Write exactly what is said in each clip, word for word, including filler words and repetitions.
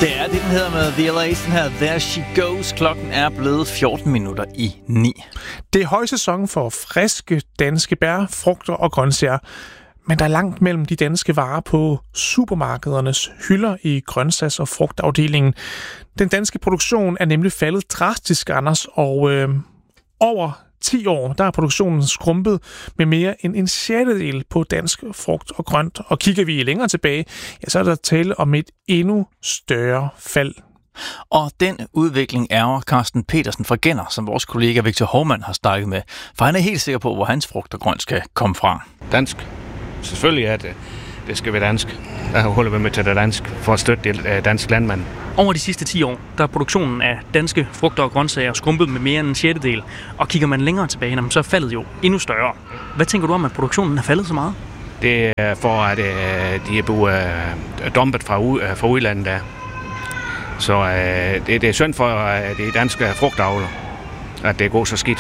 Det er det, den hedder med The L A's, den her There She Goes. Klokken er blevet fjorten minutter i ni. Det er højsæson for friske danske bær, frugter og grøntsager. Men der er langt mellem de danske varer på supermarkedernes hylder i grøntsags- og frugtafdelingen. Den danske produktion er nemlig faldet drastisk, Anders, og øh, over ti år, der er produktionen skrumpet med mere end en sjettedel på dansk frugt og grønt. Og kigger vi længere tilbage, ja, så er der tale om et endnu større fald. Og den udvikling ærger Carsten Petersen fra Genner, som vores kollega Victor Hovmand har snakket med. For han er helt sikker på, hvor hans frugt og grønt skal komme fra. Dansk. Selvfølgelig er det. Det skal være dansk. Der holder vi med til det dansk for at støtte dansk landmand. Over de sidste ti år, der er produktionen af danske frugter og grøntsager skrumpet med mere end en sjettedel. Og kigger man længere tilbage, så er faldet jo endnu større. Hvad tænker du om, at produktionen er faldet så meget? Det er for, at de er blevet dumpet fra, fra udlandet der. Så det, det er synd for de danske frugtavler, at det går så skidt.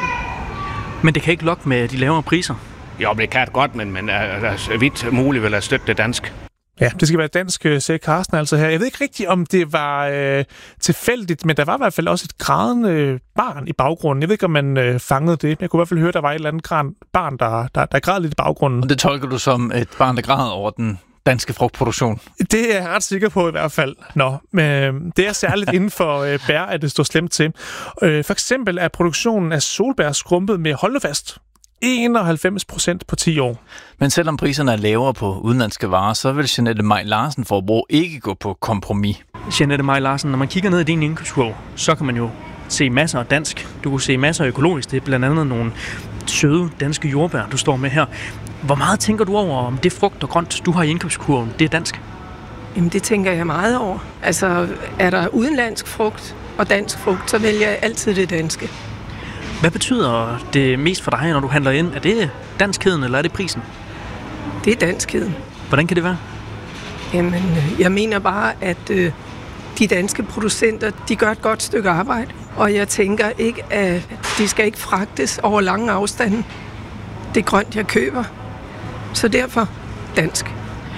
Men det kan ikke lokke med de lavere priser? Jo, det kan det godt, men, men er vidt muligt vil at støtte det dansk. Ja, det skal være dansk, sagde Carsten altså her. Jeg ved ikke rigtigt, om det var øh, tilfældigt, men der var i hvert fald også et grædende barn i baggrunden. Jeg ved ikke, om man øh, fangede det. Jeg kunne i hvert fald høre, at der var et eller andet barn, der, der, der græd lidt i baggrunden. Og det tolker du som et barn, der græd over den danske frugtproduktion? Det er jeg ret sikker på i hvert fald. Nå, men det er særligt inden for øh, bær, at det står slemt til. Øh, for eksempel er produktionen af solbær skrumpet med, hold nu fast, enoghalvfems procent på ti år. Men selvom priserne er lavere på udenlandske varer, så vil Jeanette Maj Larsen forbrug ikke gå på kompromis. Jeanette Maj Larsen, når man kigger ned i din indkøbskurv, så kan man jo se masser af dansk. Du kan se masser af økologisk. Det er blandt andet nogle søde danske jordbær, du står med her. Hvor meget tænker du over, om det frugt og grønt, du har i indkøbskurven, det er dansk? Jamen, det tænker jeg meget over. Altså, er der udenlandsk frugt og dansk frugt, så vælger jeg altid det danske. Hvad betyder det mest for dig, når du handler ind? Er det danskheden, eller er det prisen? Det er danskheden. Hvordan kan det være? Jamen, jeg mener bare, at øh, de danske producenter, de gør et godt stykke arbejde. Og jeg tænker ikke, at de skal ikke fragtes over lange afstande. Det er grønt, jeg køber. Så derfor dansk.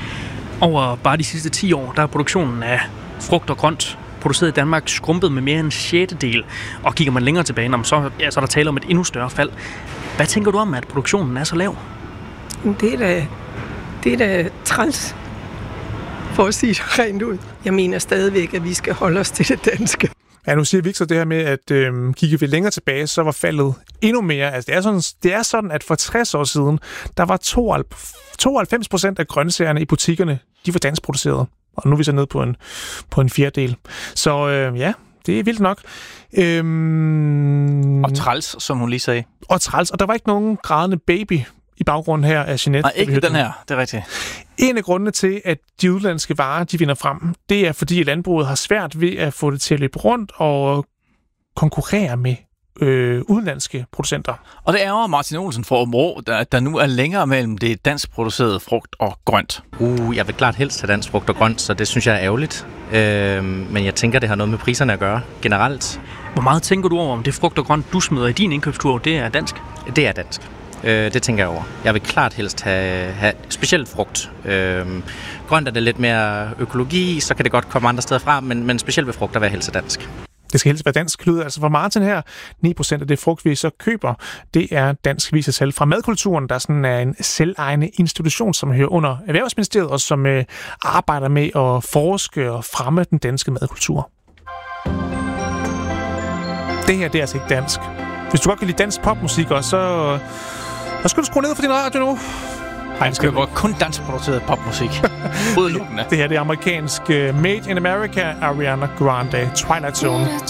Over bare de sidste ti år, der er produktionen af frugt og grønt produceret i Danmark skrumpet med mere end en sjettedel. Og kigger man længere tilbage, så, ja, så er der tale om et endnu større fald. Hvad tænker du om, at produktionen er så lav? Det er da, det er da træls, for at sige det rent ud. Jeg mener stadigvæk, at vi skal holde os til det danske. Ja, nu siger Victor det her med, at øh, kigger vi længere tilbage, så var faldet endnu mere. Altså, det er sådan, det er sådan at for tres år siden, der var tooghalvfems procent af grøntsagerne i butikkerne, de var danskproducerede. Og nu er vi så nede på en, på en fjerdedel. Så øh, ja, det er vildt nok. Øhm, og træls, som hun lige sagde. Og træls. Og der var ikke nogen grædende baby i baggrunden her af Jeanette. Nej, ikke den her. Det er rigtigt. En af grundene til, at de udlandske varer, de vinder frem, det er, fordi landbruget har svært ved at få det til at løbe rundt og konkurrere med øh, udenlandske producenter. Og det er jo Martin Olsen for Områ, der, der nu er længere mellem det dansk producerede frugt og grønt. Uh, jeg vil klart helst have dansk frugt og grønt, så det synes jeg er ærgerligt. Øh, men jeg tænker, det har noget med priserne at gøre generelt. Hvor meget tænker du over, om det frugt og grønt, du smider i din indkøbskurv, det er dansk? Det er dansk. Øh, det tænker jeg over. Jeg vil klart helst have, have specielt frugt. Øh, grønt er det lidt mere økologi, så kan det godt komme andre steder fra, men, men specielt ved frugt, der vil jeg helst dansk. Det skal helst være dansk lyd. Altså for Martin her, ni procent af det frugt, vi så køber, det er dansk, viser tal fra Madkulturen, der sådan er en selvejende institution, som hører under Erhvervsministeriet, og som øh, arbejder med at forske og fremme den danske madkultur. Det her, det er altså ikke dansk. Hvis du godt kan lide dansk popmusik også, så, så skal du skrue ned for din radio nu. Nej, det skal jo kun danskproduceret popmusik. Det her, det er amerikansk uh, Made in America, Ariana Grande, Twilight Zone.